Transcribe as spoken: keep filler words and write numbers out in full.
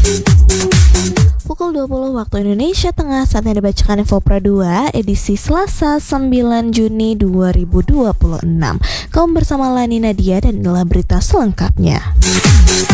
Pukul dua puluh waktu Indonesia Tengah, saatnya dibacakan Info Pro dua edisi Selasa sembilan Juni dua ribu dua puluh enam. Kamu bersama Lani Nadia dan inilah berita selengkapnya.